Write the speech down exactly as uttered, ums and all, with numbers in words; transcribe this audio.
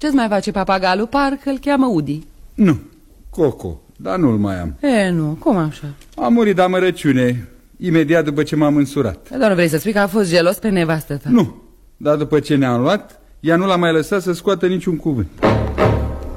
Ce-ți mai face papagalul? Parcă îl cheamă Udi. Nu, Coco, dar nu-l mai am. E, nu, cum așa? A murit de amărăciune, imediat după ce m-am însurat. Dar nu vrei să spui că a fost gelos pe nevastă ta? Nu, dar după ce ne-am luat, ea nu l-a mai lăsat să scoată niciun cuvânt.